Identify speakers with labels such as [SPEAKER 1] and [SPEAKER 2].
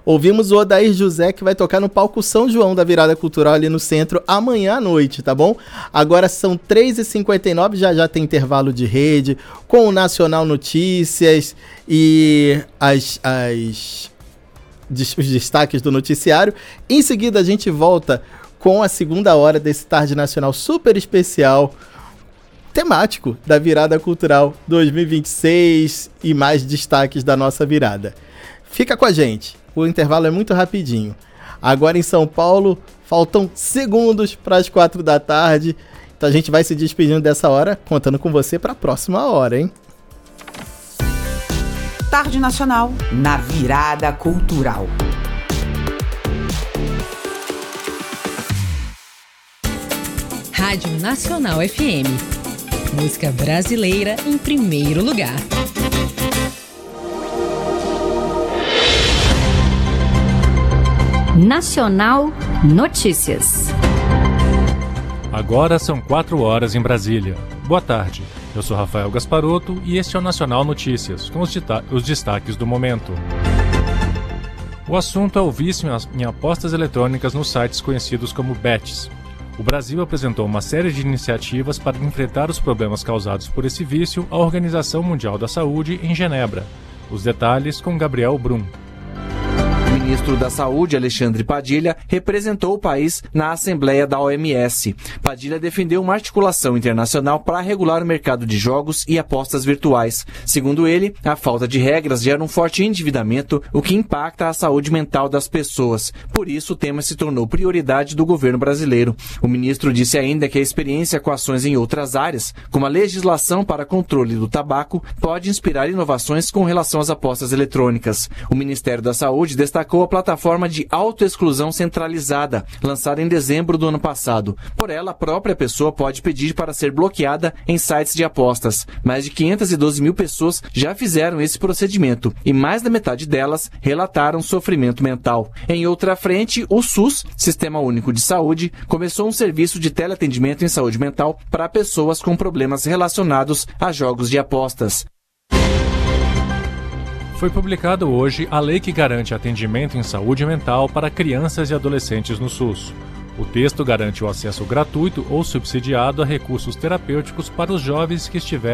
[SPEAKER 1] Ouvimos o Odair José, que vai tocar no palco São João da Virada Cultural ali no centro amanhã à noite, tá bom? Agora são 3h59, já tem intervalo de rede, com o Nacional Notícias e os destaques do noticiário. Em seguida a gente volta com a segunda hora desse Tarde Nacional super especial, temático da Virada Cultural 2026 e mais destaques da nossa virada. Fica com a gente, o intervalo é muito rapidinho. Agora em São Paulo, faltam segundos para as 4 da tarde, então a gente vai se despedindo dessa hora, contando com você para a próxima hora, hein?
[SPEAKER 2] Tarde Nacional, na Virada Cultural.
[SPEAKER 3] Rádio Nacional FM. Música brasileira em primeiro lugar.
[SPEAKER 4] Nacional Notícias.
[SPEAKER 5] Agora são 4 horas em Brasília. Boa tarde, eu sou Rafael Gasparotto e este é o Nacional Notícias, com os destaques do momento. O assunto é o vício em apostas eletrônicas nos sites conhecidos como bets. O Brasil apresentou uma série de iniciativas para enfrentar os problemas causados por esse vício à Organização Mundial da Saúde em Genebra. Os detalhes com Gabriel Brum.
[SPEAKER 6] O ministro da Saúde, Alexandre Padilha, representou o país na Assembleia da OMS. Padilha defendeu uma articulação internacional para regular o mercado de jogos e apostas virtuais. Segundo ele, a falta de regras gera um forte endividamento, o que impacta a saúde mental das pessoas. Por isso, o tema se tornou prioridade do governo brasileiro. O ministro disse ainda que a experiência com ações em outras áreas, como a legislação para controle do tabaco, pode inspirar inovações com relação às apostas eletrônicas. O Ministério da Saúde destacou a plataforma de autoexclusão centralizada, lançada em dezembro do ano passado. Por ela, a própria pessoa pode pedir para ser bloqueada em sites de apostas. Mais de 512 mil pessoas já fizeram esse procedimento e mais da metade delas relataram sofrimento mental. Em outra frente, o SUS, Sistema Único de Saúde, começou um serviço de teleatendimento em saúde mental para pessoas com problemas relacionados a jogos de apostas.
[SPEAKER 5] Foi publicado hoje a lei que garante atendimento em saúde mental para crianças e adolescentes no SUS. O texto garante o acesso gratuito ou subsidiado a recursos terapêuticos para os jovens que estiverem